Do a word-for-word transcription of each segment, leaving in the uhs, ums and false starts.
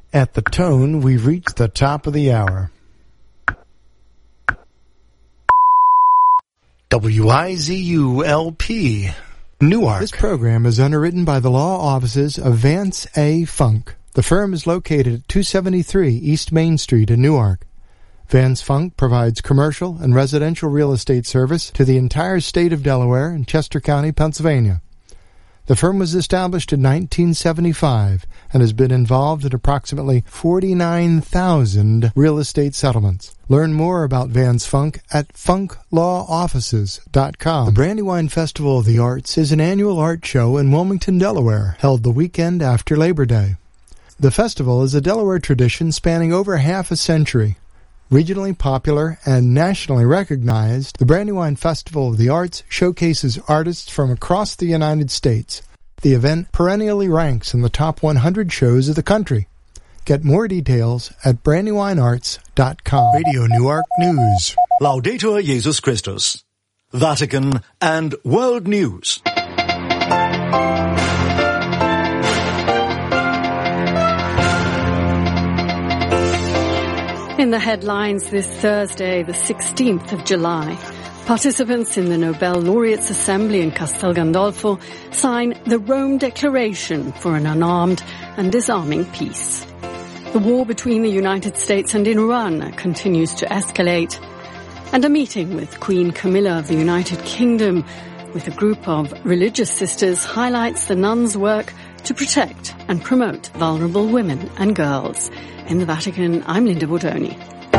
At the tone, we've reached the top of the hour. W I Z U L P, Newark. This program is underwritten by the law offices of Vance A. Funk. The firm is located at two seventy-three East Main Street in Newark. Vance Funk provides commercial and residential real estate service to the entire state of Delaware and Chester County, Pennsylvania. The firm was established in nineteen seventy-five and has been involved in approximately forty-nine thousand real estate settlements. Learn more about Vance Funk at funk law offices dot com. The Brandywine Festival of the Arts is an annual art show in Wilmington, Delaware, held the weekend after Labor Day. The festival is a Delaware tradition spanning over half a century. Regionally popular and nationally recognized, the Brandywine Festival of the Arts showcases artists from across the United States. The event perennially ranks in the top one hundred shows of the country. Get more details at brandywine arts dot com. Radio Newark News. Laudetur Jesus Christus. Vatican and World News. In the headlines this Thursday, the sixteenth of July, participants in the Nobel Laureates Assembly in Castel Gandolfo sign the Rome Declaration for an unarmed and disarming peace. The war between the United States and Iran continues to escalate, and a meeting with Queen Camilla of the United Kingdom with a group of religious sisters highlights the nuns' work to protect and promote vulnerable women and girls. In the Vatican, I'm Linda Bordoni.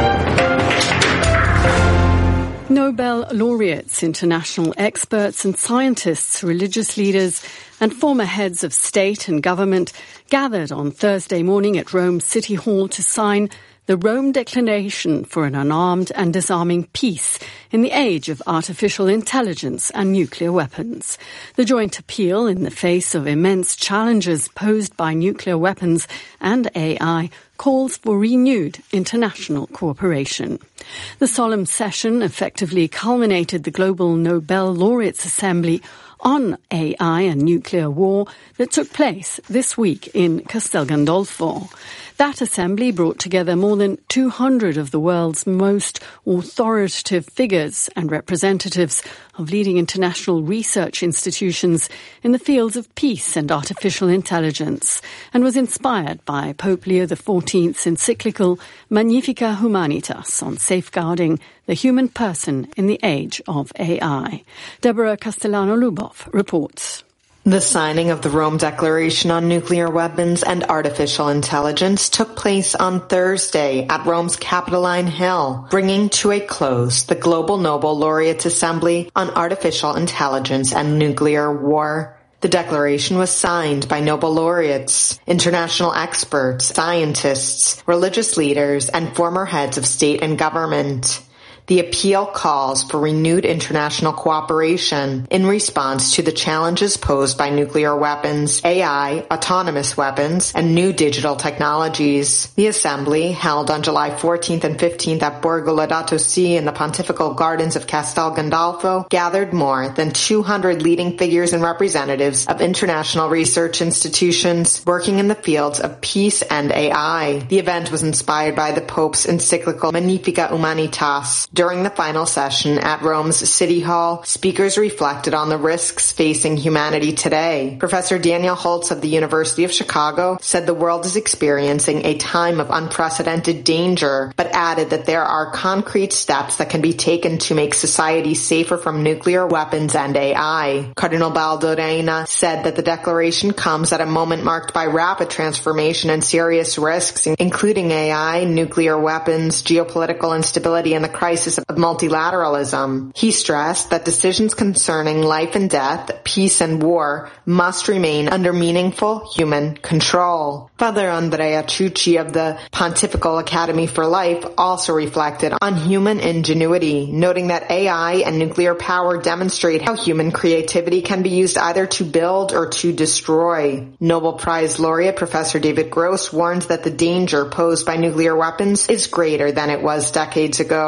Nobel laureates, international experts and scientists, religious leaders and former heads of state and government gathered on Thursday morning at Rome City Hall to sign the Rome Declaration for an Unarmed and Disarming Peace in the age of artificial intelligence and nuclear weapons. The joint appeal, in the face of immense challenges posed by nuclear weapons and A I, calls for renewed international cooperation. The solemn session effectively culminated the Global Nobel Laureates Assembly on A I and nuclear war that took place this week in Castel Gandolfo. That assembly brought together more than two hundred of the world's most authoritative figures and representatives of leading international research institutions in the fields of peace and artificial intelligence, and was inspired by Pope Leo the fourteenth's encyclical Magnificat Humanitas on safeguarding the human person in the age of A I. Deborah Castellano-Lubov reports. The signing of the Rome Declaration on Nuclear Weapons and Artificial Intelligence took place on Thursday at Rome's Capitoline Hill, bringing to a close the Global Nobel Laureates Assembly on Artificial Intelligence and Nuclear War. The declaration was signed by Nobel laureates, international experts, scientists, religious leaders, and former heads of state and government. The appeal calls for renewed international cooperation in response to the challenges posed by nuclear weapons, A I, autonomous weapons, and new digital technologies. The assembly, held on July fourteenth and fifteenth at Borgo Laudato Si in the Pontifical Gardens of Castel Gandolfo, gathered more than two hundred leading figures and representatives of international research institutions working in the fields of peace and A I. The event was inspired by the Pope's encyclical Magnificat Humanitas. During the final session at Rome's City Hall, speakers reflected on the risks facing humanity today. Professor Daniel Holtz of the University of Chicago said the world is experiencing a time of unprecedented danger, but added that there are concrete steps that can be taken to make society safer from nuclear weapons and A I. Cardinal Baldo Reina said that the declaration comes at a moment marked by rapid transformation and serious risks, including A I, nuclear weapons, geopolitical instability, and the crisis of multilateralism. He stressed that decisions concerning life and death, peace and war must remain under meaningful human control. Father Andrea Ciucci of the Pontifical Academy for Life also reflected on human ingenuity, noting that A I and nuclear power demonstrate how human creativity can be used either to build or to destroy. Nobel Prize laureate Professor David Gross warns that the danger posed by nuclear weapons is greater than it was decades ago, noting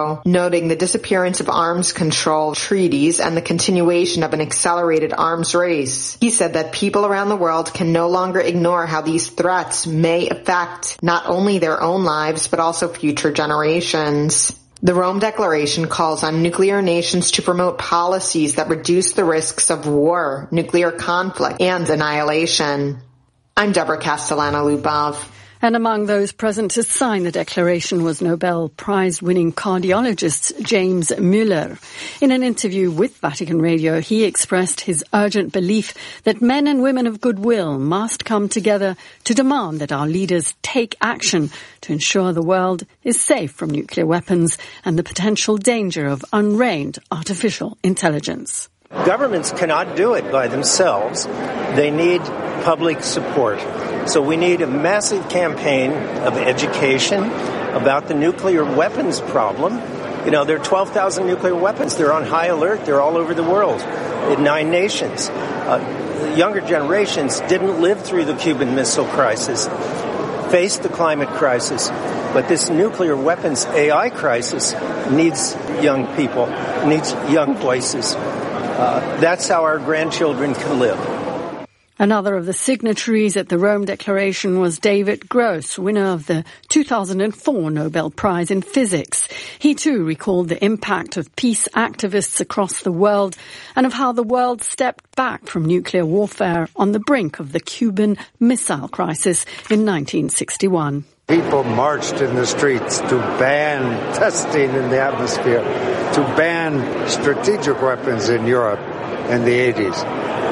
noting the disappearance of arms control treaties and the continuation of an accelerated arms race. He said that people around the world can no longer ignore how these threats may affect not only their own lives, but also future generations. The Rome Declaration calls on nuclear nations to promote policies that reduce the risks of war, nuclear conflict, and annihilation. I'm Deborah Castellano-Lubov. And among those present to sign the declaration was Nobel Prize-winning cardiologist James Müller. In an interview with Vatican Radio, he expressed his urgent belief that men and women of goodwill must come together to demand that our leaders take action to ensure the world is safe from nuclear weapons and the potential danger of unreined artificial intelligence. Governments cannot do it by themselves. They need public support. So we need a massive campaign of education about the nuclear weapons problem. You know, there are twelve thousand nuclear weapons. They're on high alert. They're all over the world in nine nations. Uh, younger generations didn't live through the Cuban Missile Crisis, faced the climate crisis. But this nuclear weapons A I crisis needs young people, needs young voices. Uh, that's how our grandchildren can live. Another of the signatories at the Rome Declaration was David Gross, winner of the two thousand four Nobel Prize in Physics. He too recalled the impact of peace activists across the world and of how the world stepped back from nuclear warfare on the brink of the Cuban Missile Crisis in nineteen sixty-one. People marched in the streets to ban testing in the atmosphere, to ban strategic weapons in Europe in the eighties.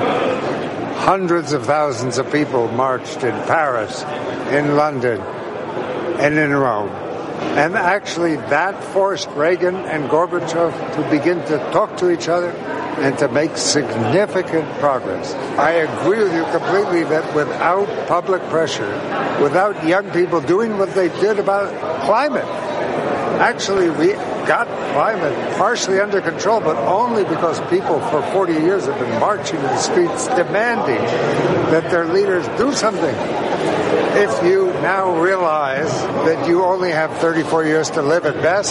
Hundreds of thousands of people marched in Paris, in London, and in Rome. And actually that forced Reagan and Gorbachev to begin to talk to each other and to make significant progress. I agree with you completely that without public pressure, without young people doing what they did about climate, actually we got climate partially under control, but only because people for forty years have been marching in the streets demanding that their leaders do something. If you now realize that you only have thirty-four years to live at best,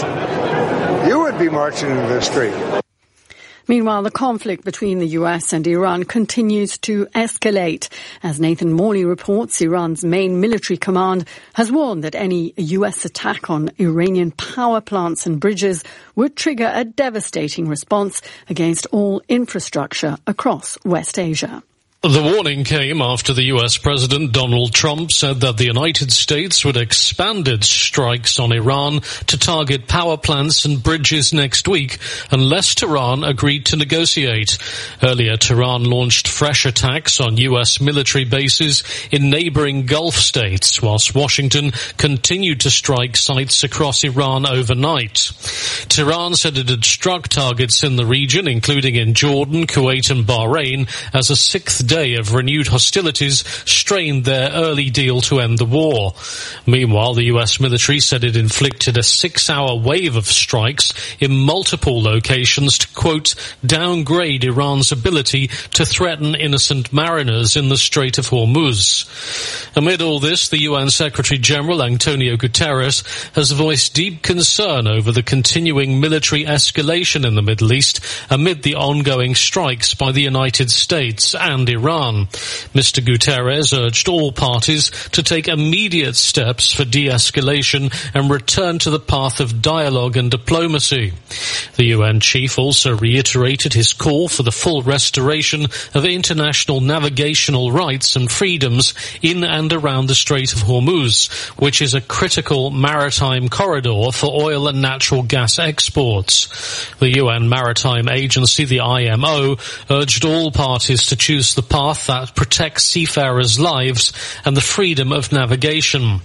you would be marching in the street. Meanwhile, the conflict between the U S and Iran continues to escalate. As Nathan Morley reports, Iran's main military command has warned that any U S attack on Iranian power plants and bridges would trigger a devastating response against all infrastructure across West Asia. The warning came after the U S President Donald Trump said that the United States would expand its strikes on Iran to target power plants and bridges next week unless Tehran agreed to negotiate. Earlier, Tehran launched fresh attacks on U S military bases in neighboring Gulf states, whilst Washington continued to strike sites across Iran overnight. Tehran said it had struck targets in the region, including in Jordan, Kuwait and Bahrain, as a sixth day of renewed hostilities strained their early deal to end the war. Meanwhile, the U S military said it inflicted a six-hour wave of strikes in multiple locations to, quote, downgrade Iran's ability to threaten innocent mariners in the Strait of Hormuz. Amid all this, the U N Secretary-General Antonio Guterres has voiced deep concern over the continuing military escalation in the Middle East amid the ongoing strikes by the United States and Iran. Mister Guterres urged all parties to take immediate steps for de-escalation and return to the path of dialogue and diplomacy. The U N chief also reiterated his call for the full restoration of international navigational rights and freedoms in and around the Strait of Hormuz, which is a critical maritime corridor for oil and natural gas exports. The U N Maritime Agency, the I M O, urged all parties to choose the path that protects seafarers' lives and the freedom of navigation.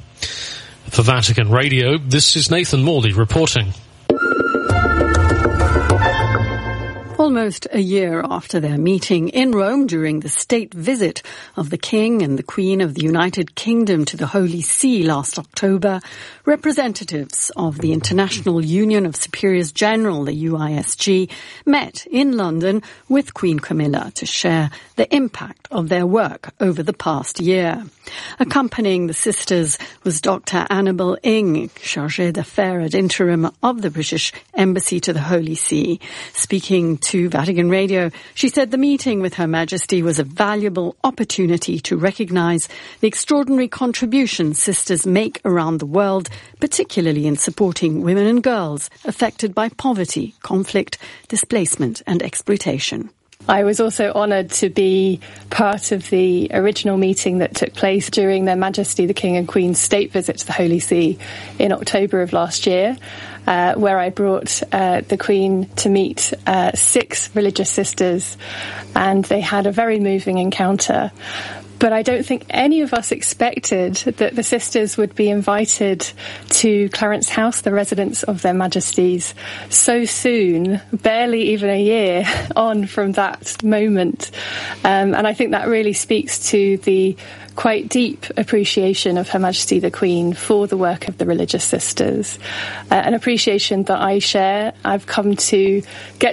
For Vatican Radio, this is Nathan Morley reporting. Almost a year after their meeting in Rome during the state visit of the King and the Queen of the United Kingdom to the Holy See last October, representatives of the International Union of Superiors General, the U I S G, met in London with Queen Camilla to share the impact of their work over the past year. Accompanying the sisters was Doctor Annabel Ing, Chargée d'Affaires ad interim of the British Embassy to the Holy See. Speaking to Vatican Radio, she said the meeting with Her Majesty was a valuable opportunity to recognise the extraordinary contributions sisters make around the world, particularly in supporting women and girls affected by poverty, conflict, displacement and exploitation. I was also honoured to be part of the original meeting that took place during Their Majesty the King and Queen's state visit to the Holy See in October of last year, uh, where I brought uh, the Queen to meet uh, six religious sisters, and they had a very moving encounter. But I don't think any of us expected that the sisters would be invited to Clarence House, the residence of Their Majesties, so soon, barely even a year on from that moment. Um, and I think that really speaks to the quite deep appreciation of Her Majesty the Queen for the work of the religious sisters, uh, an appreciation that I share. I've come to get